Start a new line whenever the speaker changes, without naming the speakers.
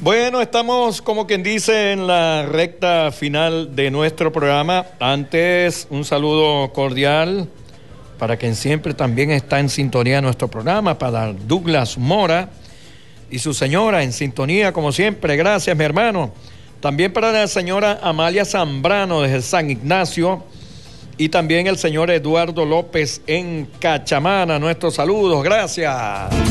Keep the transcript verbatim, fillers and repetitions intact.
Bueno, estamos como quien dice en la recta final de nuestro programa. Antes, un saludo cordial para quien siempre también está en sintonía de nuestro programa, para Douglas Mora y su señora en sintonía como siempre. Gracias, mi hermano. También para la señora Amalia Zambrano desde San Ignacio y también el señor Eduardo López en Cachamana. Nuestros saludos, gracias.